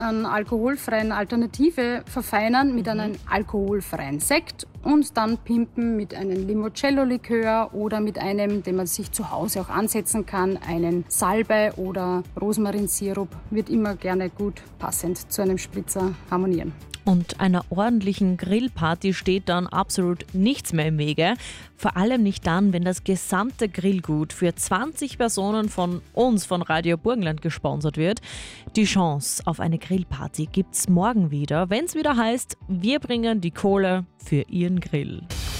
einen alkoholfreien Alternative verfeinern mit einem alkoholfreien Sekt und dann pimpen mit einem Limoncello-Likör oder mit einem, den man sich zu Hause auch ansetzen kann, einen Salbei oder Rosmarinsirup. Wird immer gerne gut passend zu einem Spritzer harmonieren. Und einer ordentlichen Grillparty steht dann absolut nichts mehr im Wege. Vor allem nicht dann, wenn das gesamte Grillgut für 20 Personen von uns, von Radio Burgenland, gesponsert wird. Die Chance auf eine Grillparty gibt's morgen wieder, wenn es wieder heißt, wir bringen die Kohle für Ihren Grill.